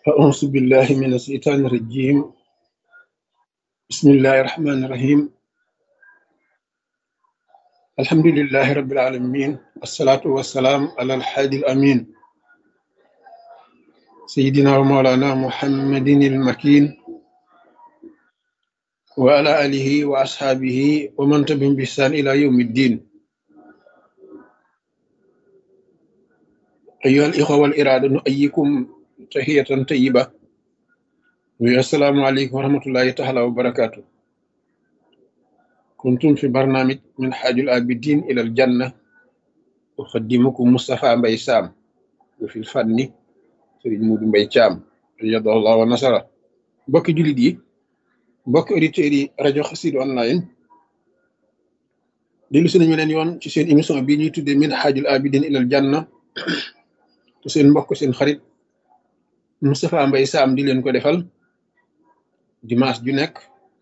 أعوذ بالله من الشيطان الرجيم. بسم الله الرحمن الرحيم. الحمد لله رب العالمين، والصلاة والسلام على الحادي الأمين سيدنا ومولانا محمد المكين وعلى آله وأصحابه ومن تبعهم بإحسان إلى يوم الدين. أيها الإخوة والإرادة نؤيكم تحية طيبة، والسلام عليكم ورحمة الله تعالى وبركاته. كنتم في برنامج من حاج العابدين إلى الجنة، أقدمكم مصطفى مباي سام، وفي الفن Serigne Modou Mbaye Thiam radiyallahu wa nasara. Mbokki jullit yi, mbokki auditeurs yi rajo Xassida online, dellu si nañu leen yoon ci seen émission bii ñuy tuddee Minhajul Abidin ilal Janna, te seen mbokk seen xarit Moustapha Mbaye Sam di leen ko defal dimanche ju nekk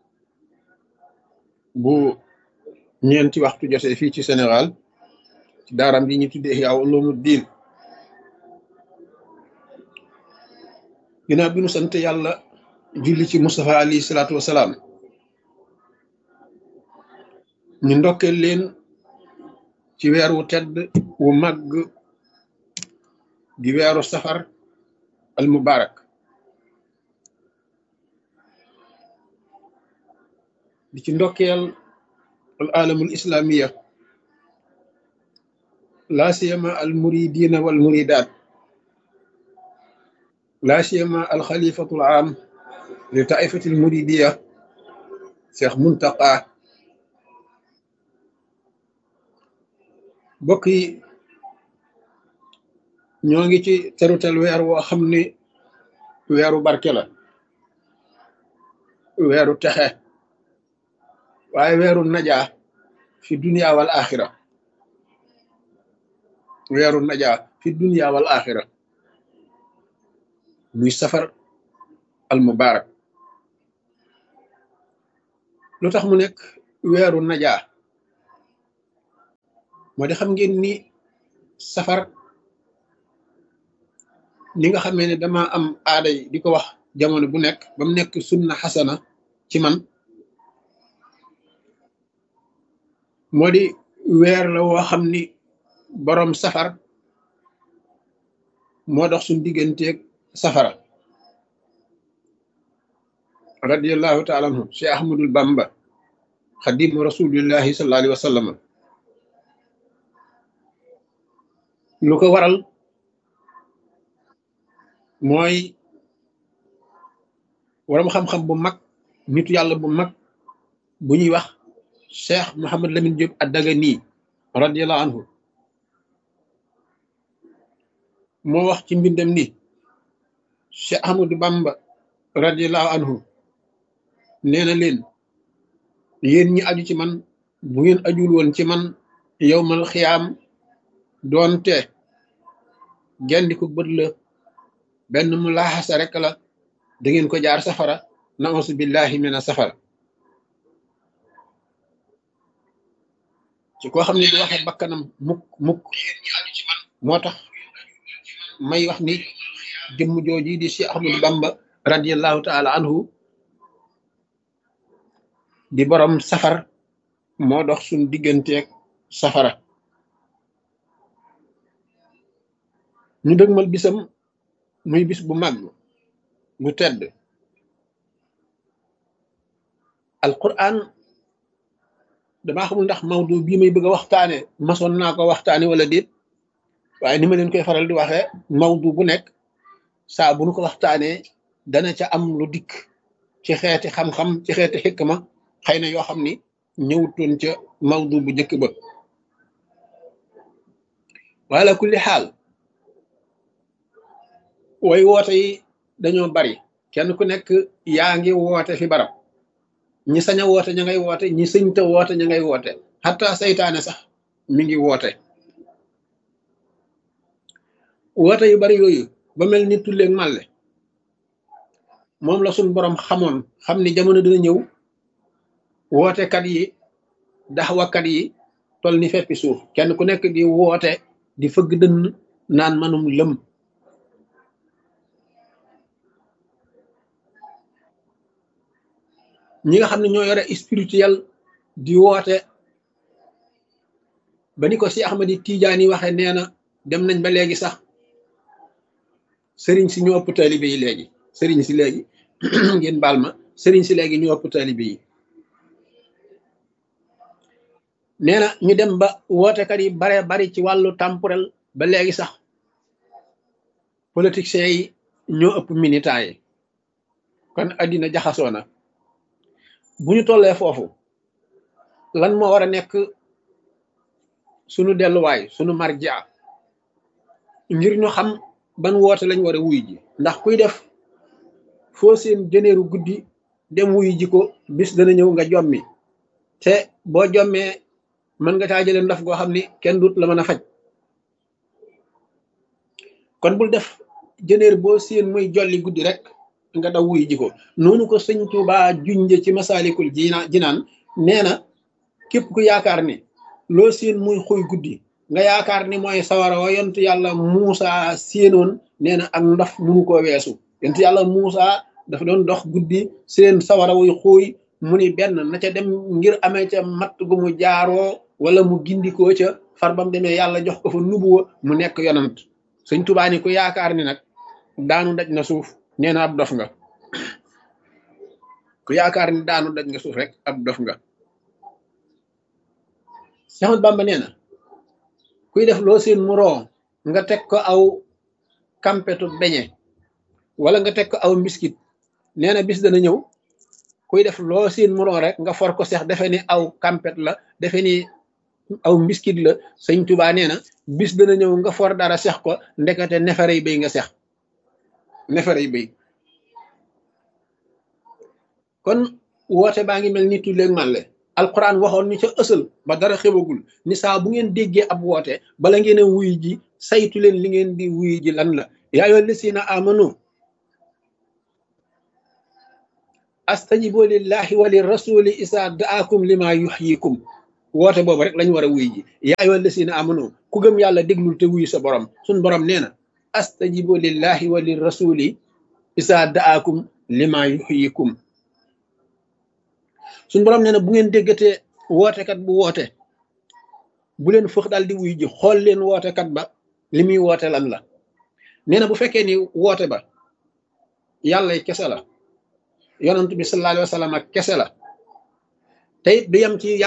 bu ñeenti waxtu jotee fii ci Sénégal ci daaram bi ñuy tuddee Ihya Ulumuddin. ginnaaw bi nu sant yàlla julli ci Moustapha alayhi salaatu wasalaam, ñu ndokkeel leen ci weer wu tedd wu màgg di weeru safar al mubarak, di ci ndokkeel al alamul islamiya, la siyama al muridina wal muridat, la siyama al xalifatul am li taifatil muridiya Cheikh Muntaqa. mbokk yi, ñoo ngi ci terutel weer woo xam ni weeru barke la, weeru texe, waaye weeru najaa fi dunia wal axira, weeru najaa fi dunia wal axira, muy safar al mubarak. lu tax mu nekk weeru najaa moo di xam ngeen ni safar, ni nga xamee ne dama am aaday di ko wax jamono bu nekk ba mu nekk sunna xasana ci man, moo di weer la woo xam ni boroom safar moo dox suñ digganteeg safara. radiyallahu taala anhu Cheikh Ahmadul Bamba xadimu rasulillahi sallallahu alayhi wa sallam. lu ko waral mooy waram xam-xam bu mag, nitu yàlla bu mag bu ñuy wax Cheikh Mouhamad Lamine Diop ad-Dagani radiyallahu anhu moo wax ci mbindam ni Cheikh Ahmadou Bamba radiyallahu anhu nee na leen, yéen ñi aju ci man bu ngeen ajul woon ci man yowmal xiyaam doonte gendi ko bët la, benn mu laaxasa rek la, da ngeen ko jaar safara, nausu billahi mina safara. ci koo xam ne du waxe bakkanam mukk mukk. moo tax may wax ni jëmm jooji di Cheikh Ahmadou Bamba radiyallahu taala anhu di borom safar moo dox suñ digganteeg safara. ñu dëgmal bisam muy bis bu mag bu tedd. alquran damaa xamul ndax mawdu bii may bëgg a waxtaane masoon naa ko waxtaane wala déet, waaye ni ma leen koy faral di waxee, mawdu bu nekk saa bu nu ko waxtaanee dana ca am lu dikk ci xeeti xam-xam, ci xeeti xikma, xëy na yoo xam ni ñëwutoon ca mawdu bu njëkk ba. wala kulli xaal, way woote yi dañoo bari, kenn ku nekk yaa ngi woote fi barab. ñi sañ a woote ña ngay woote, ñi sëñta woote ña ngay woote, xataa saytaane sax mi ngi woote. woote yu bari yooyu ba mel ni tulleeg màlle, moom la suñ boroom xamoon, xam ni jamono dina ñëw wootekat yi, daxwakat yi tol ni feppi suuf, kenn ku nekk di woote di fëgg dënn naan manum lëm. ñi nga xam ne ñoo yore spirituel di woote ba ni ko si Ahmadi Tijaani waxe nee na dem nañ ba léegi sax sëriñ si ñoo ëpp taalibe yi léegi sëriñ si léegi ngeen baal ma sëriñ si léegi ñoo ëpp taalibe yi nee na ñu dem ba wootekat yi bare bari ci wàllu temporel ba léegi sax politiciens yi ñoo ëpp militants yi kon addina jaxasoo na bu ñu tollee foofu lan moo war a nekk sunu delluwaay sunu marja ngir ñu xam ban woote lañ war a wuy ji ndax kuy def foo seen jëneeru guddi dem wuy ji ko bis dana ñëw nga jommi te boo jommee mën nga caa jëlee ndaf goo xam ni kenn dut la mën a faj kon bul def jëneer boo seen muy jolli guddi rek nga daw wuy ji ko noonu ko sëñ Tuubaa junje ci Masaalikul Jinaan nee na képp ku yaakaar ni loo seen muy xuy guddi nga yaakaar ni mooy sawara wa yontu yàlla Muusa séenoon nee na ak ndof munu koo weesu yontu yàlla Muusa dafa doon dox guddi seen sawara wuy xuuy mu ni benn na ca dem ngir amee ca matt gu mu jaaroo wala mu gindikoo ca far bam demee yàlla jox ko fa nubuwa mu nekk yonant sëñ Tuubaa ni ku yaakaar ni nag daanu daj na suuf nee na ab dof nga ku yaakaar ni daanu daj nga suuf rek ab dof nga Seex Ahmadu Bamba nee na kuy def loo seen mu roo nga teg ko aw kampetu beñe wala nga teg ko aw mbiskit nee na bis dana ñëw kuy def loo seen mu roo rek nga for ko seex defe ni aw kampet la defe ni aw mbiskit la sëñ Tuubaa nee na bis dana ñëw nga for dara seex ko ndekete neefere yi béy nga seex neefere yi béy kon woote baa ngi mel ni tulleeg màlle alquran waxoon ñu ca ësal ba dara xewagul ni saa bu ngeen déggee ab woote bala ngeen a wuy ji saytu leen li ngeen di wuy ji lan la yaa ayyuhal lazina amanu astajibu lillahi wa lirrasuli isa daakum lima yuhyikum woote boobu rek lañ war a wuy ji yaa ayyuhal lazina amanu ku gëm yàlla déglul te wuy sa borom suñ borom nee na astajibu lillahi wa lirrasuli isa daakum lima yuhyikum suñ borom nee na bu ngeen déggatee wootekat bu woote bu leen fëx daal di wuy ji xool leen wootekat ba li muy woote lan la nee na bu fekkee ni woote ba yàlla kese la yonent bi sallallahu alayhi wa sallam ak kese la te it du yem ci